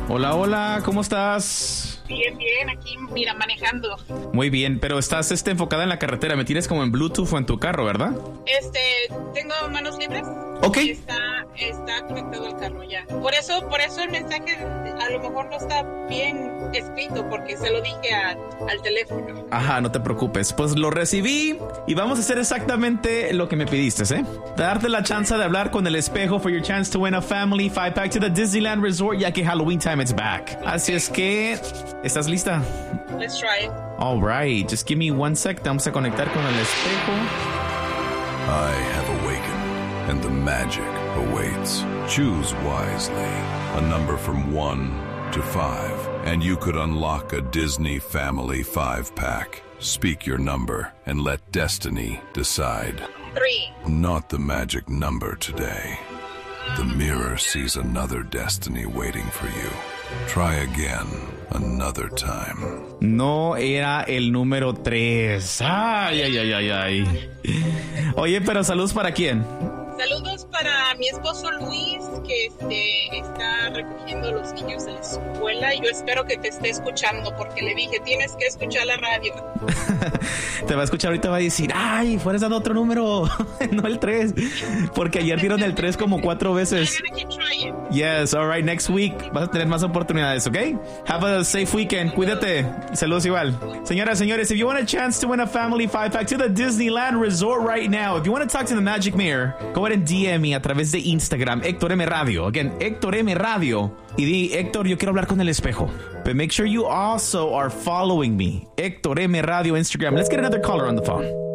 Hola, hola, ¿cómo estás? Bien, aquí, mira, manejando. Muy bien, pero estás enfocada en la carretera. Me tienes como en Bluetooth o en tu carro, ¿verdad? Tengo manos libres. Ok. Está conectado al carro ya. Por eso el mensaje a lo mejor no está bien escrito, porque se lo dije al teléfono. Ajá, no te preocupes. Pues lo recibí y vamos a hacer exactamente lo que me pidiste, ¿eh? Darte la chance de hablar con el espejo for your chance to win a family 5-pack to the Disneyland Resort, ya que Halloween time it's back. Así es que, ¿estás lista? Let's try it. All right, just give me 1 sec. Vamos a conectar con el espejo. I have awakened, and the magic awaits. Choose wisely. A number from 1 to 5, and you could unlock a Disney Family 5-pack. Speak your number, and let destiny decide. 3. Not the magic number today. The mirror sees another destiny waiting for you. Try again another time. No era el número 3. Ay. Oye, pero saludos para quién. Saludos para mi esposo Luis, que está recogiendo los niños de la escuela. Yo espero que te esté escuchando, porque le dije, tienes que escuchar la radio. Te va a escuchar ahorita, va a decir, ay, fueras dando otro número, no el 3. Porque ayer dieron el 3 como 4 veces. I'm gonna keep trying. Yes, all right, next week vas a tener más oportunidades, ¿ok? Have a safe weekend, cuídate. Saludos igual. Señoras, señores, if you want a chance to win a family 5-pack to the Disneyland Resort right now, if you want to talk to the Magic Mirror, go ahead and DM me a través de Instagram, Héctor M Radio. Again, Héctor M Radio. Y di, Héctor, yo quiero hablar con el espejo. But make sure you also are following me. Héctor M Radio Instagram. Let's get another caller on the phone.